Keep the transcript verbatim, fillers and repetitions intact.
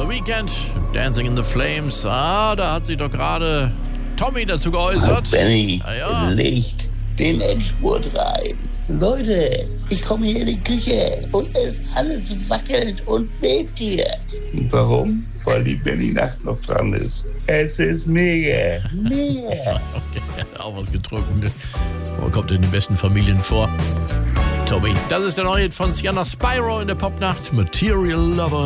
The Weeknd, Dancing in the Flames. Ah, da hat sich doch gerade Tommy dazu geäußert. Benny, ah, ja. Licht den Endspurt rein. Leute, ich komme hier in die Küche und es alles wackelt und bebt hier. Warum? Weil die Benny-Nacht noch dran ist. Es ist mega, mega. Okay, auch was getrunken. Aber kommt in den besten Familien vor. Tommy, das ist der neue Hit von Sienna Spyro in der Popnacht. Material Lover.